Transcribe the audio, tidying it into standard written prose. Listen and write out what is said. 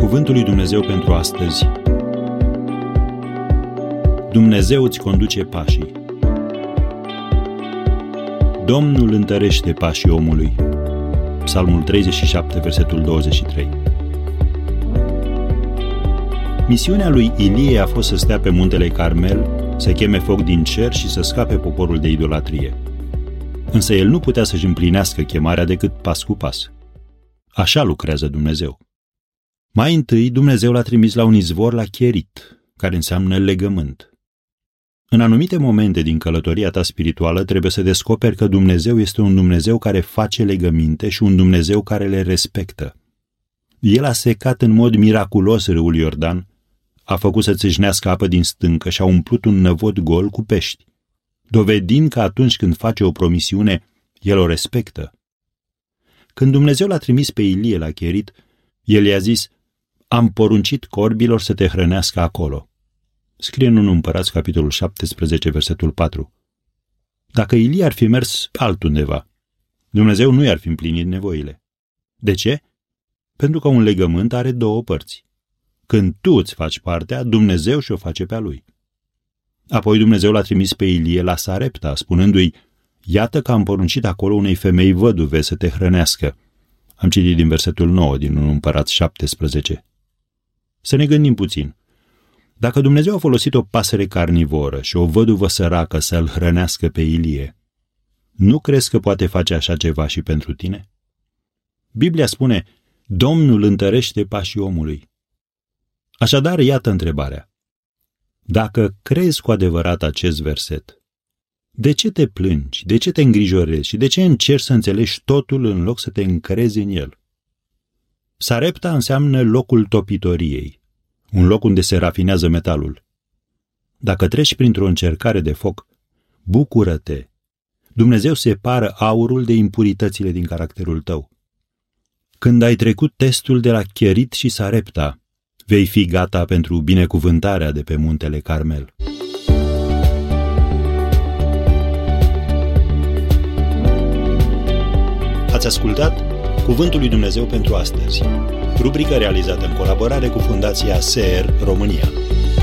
Cuvântul lui Dumnezeu pentru astăzi. Dumnezeu îți conduce pașii. Domnul întărește pașii omului. Psalmul 37, versetul 23. Misiunea lui Ilie a fost să stea pe muntele Carmel, să cheme foc din cer și să scape poporul de idolatrie. Însă el nu putea să-și împlinească chemarea decât pas cu pas. Așa lucrează Dumnezeu. Mai întâi, Dumnezeu l-a trimis la un izvor la Cherit, care înseamnă legământ. În anumite momente din călătoria ta spirituală trebuie să descoperi că Dumnezeu este un Dumnezeu care face legăminte și un Dumnezeu care le respectă. El a secat în mod miraculos râul Iordan, a făcut să țâșnească apă din stâncă și a umplut un năvod gol cu pești, dovedind că atunci când face o promisiune, El o respectă. Când Dumnezeu l-a trimis pe Ilie la Cherit, El i-a zis: am poruncit corbilor să te hrănească acolo. Scrie în 1 Împărați, capitolul 17, versetul 4. Dacă Ilie ar fi mers altundeva, Dumnezeu nu i-ar fi împlinit nevoile. De ce? Pentru că un legământ are două părți. Când tu îți faci partea, Dumnezeu și-o face pe-a lui. Apoi Dumnezeu l-a trimis pe Ilie la Sarepta, spunându-i: iată că am poruncit acolo unei femei văduve să te hrănească. Am citit din versetul 9 din 1 Împărați 17. Să ne gândim puțin. Dacă Dumnezeu a folosit o pasăre carnivoră și o văduvă săracă să-l hrănească pe Ilie, nu crezi că poate face așa ceva și pentru tine? Biblia spune: Domnul întărește pașii omului. Așadar, iată întrebarea. Dacă crezi cu adevărat acest verset, de ce te plângi, de ce te îngrijorezi și de ce încerci să înțelegi totul în loc să te încrezi în el? Sarepta înseamnă locul topitoriei, un loc unde se rafinează metalul. Dacă treci printr-o încercare de foc, bucură-te! Dumnezeu separă aurul de impuritățile din caracterul tău. Când ai trecut testul de la Cherit și Sarepta, vei fi gata pentru binecuvântarea de pe muntele Carmel. Ați ascultat Cuvântul lui Dumnezeu pentru astăzi, rubrică realizată în colaborare cu Fundația SER România.